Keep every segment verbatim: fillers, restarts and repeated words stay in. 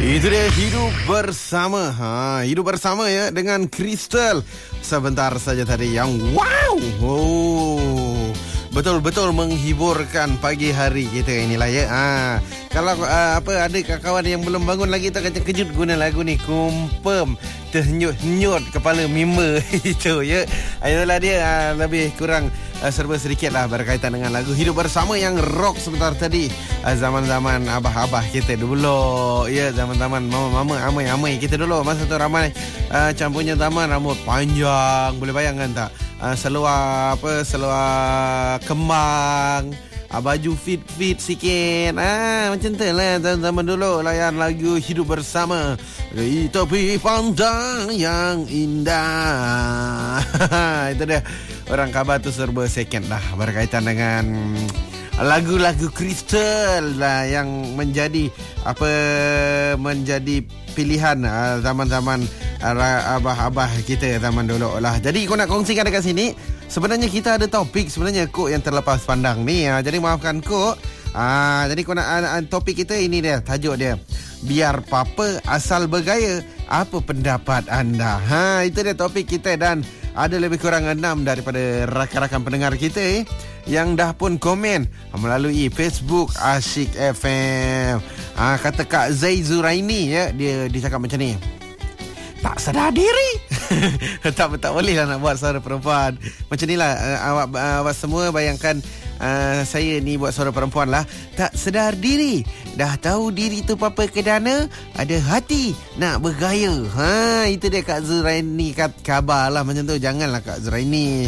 Itu dia Hidup Bersama. Ha, Hidup Bersama ya dengan Crystal. Sebentar saja tadi yang wow. Oh. Betul-betul menghiburkan pagi hari kita inilah ya. Ha, kalau uh, apa ada kawan yang belum bangun lagi tak kacau kejut guna lagu ni. Kumpem ternyut-nyut kepala member itu ya. Itulah dia uh, lebih kurang uh, serba sedikit lah berkaitan dengan lagu Hidup Bersama yang rock sebentar tadi. Uh, zaman-zaman abah-abah kita dulu ya, zaman-zaman mama-mama amai-amai kita dulu. Masa tu ramai uh, campurnya taman rambut panjang, boleh bayangkan tak? Uh, seluar apa seluar kembang, uh, baju fit-fit sikit, ah macam tu lah zaman dulu layan lagu Hidup Bersama di tepi pantai yang indah. Itu dia orang khabar tu serba second lah berkaitan dengan lagu-lagu Crystal lah yang menjadi apa menjadi pilihan uh, zaman-zaman uh, abah-abah kita zaman dulu lah. Jadi aku nak kongsikan dekat sini. Sebenarnya kita ada topik sebenarnya Kok yang terlepas pandang ni. Uh, jadi maafkan Kok. Uh, jadi aku nak uh, topik kita ini dia, tajuk dia. Biar Papa Asal Bergaya, apa pendapat anda? Ha, itu dia topik kita dan ada lebih kurang enam daripada rakan-rakan pendengar kita eh, yang dah pun komen melalui Facebook Asyik F M. Ha, kata Kak Zai Zuraini ya, dia dia cakap macam ni. Tak sedar diri. tak tak boleh lah nak buat suara perempuan. Macam ni lah uh, awak uh, awak semua bayangkan uh, saya ni buat suara perempuan lah. Tak sedar diri. Dah tahu diri tu Papa Kedana ada hati nak bergaya. Ha, itu dia Kak Zuraini kat khabar lah macam tu. Janganlah Kak Zuraini.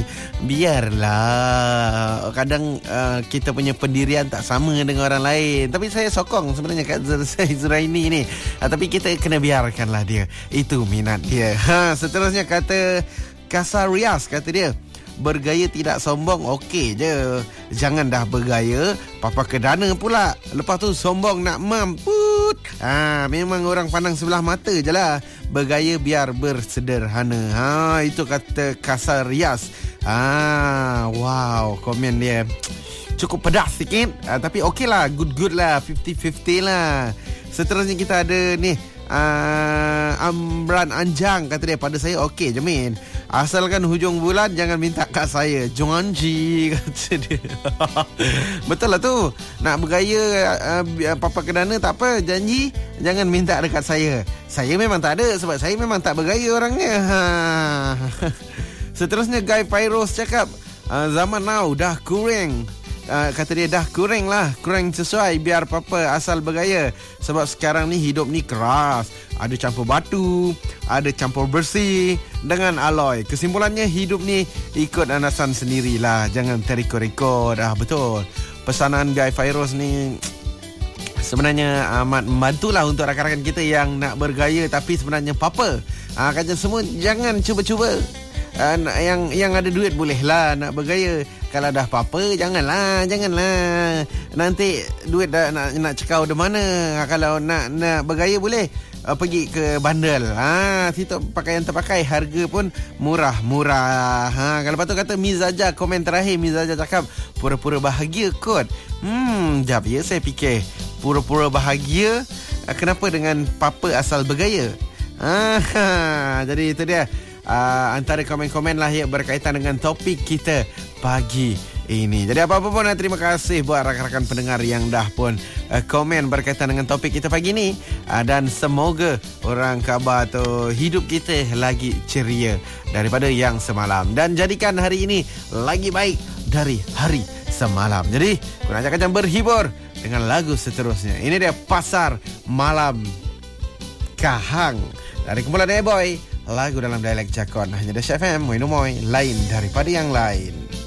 Biarlah. Kadang uh, kita punya pendirian tak sama dengan orang lain. Tapi saya sokong sebenarnya Kak Zuraini ni. Uh, tapi kita kena biarkanlah dia. Itu minat dia. Ha, seterusnya kata Kasar Rias, kata dia, bergaya tidak sombong, okey je. Jangan dah bergaya Papa Kedana pula. Lepas tu sombong nak mamput. Ha, memang orang pandang sebelah mata je lah. Bergaya biar bersederhana. Ha, itu kata Kasar Rias. Ha, wow, komen dia cukup pedas sikit. Ha, tapi okey lah, good-good lah, fifty-fifty lah. Seterusnya kita ada ni Uh, Amran Anjang, kata dia, pada saya okey je Min, asalkan hujung bulan jangan minta kat saya. Jonganji, kata dia. Betul lah tu. Nak bergaya uh, Papa Kedana tak apa, janji jangan minta dekat saya. Saya memang tak ada sebab saya memang tak bergaya orangnya. Ha. Seterusnya Guy Pyros cakap uh, zaman now dah kurang. Uh, kata dia dah kurang lah, kurang sesuai biar Papa asal bergaya. Sebab sekarang ni hidup ni keras, ada campur batu, ada campur bersih dengan alloy. Kesimpulannya hidup ni ikut anasan sendirilah, jangan terikut-ikut. Ah, betul. Pesanan Guy Fairos ni sebenarnya amat membantulah untuk rakan-rakan kita yang nak bergaya tapi sebenarnya Papa. Ah, kata semua jangan cuba-cuba. Uh, yang yang ada duit bolehlah nak bergaya. Kalau dah apa-apa janganlah, janganlah. Nanti duit dah nak nak cekau di mana. Ha, kalau nak nak bergaya boleh uh, pergi ke bandel. Ha, situ pakaian terpakai harga pun murah-murah. Ha, kalau lepas tu kata Mizaja, komen terakhir Mizaja cakap pura-pura bahagia kot. Hmm, jap ya saya fikir. Pura-pura bahagia uh, kenapa dengan Papa asal bergaya? Ha, ha, jadi itu dia. Uh, antara komen-komen lah ya berkaitan dengan topik kita pagi ini. Jadi apa-apa pun terima kasih buat rakan-rakan pendengar yang dah pun uh, komen berkaitan dengan topik kita pagi ini. Uh, dan semoga orang khabar tu hidup kita lagi ceria daripada yang semalam. Dan jadikan hari ini lagi baik dari hari semalam. Jadi aku nak ajak berhibur dengan lagu seterusnya. Ini dia Pasar Malam Kahang dari kumpulan A-Boy. Lagu dalam dialek Jakon hanya di F M, Moy Numoy, lain daripada yang lain.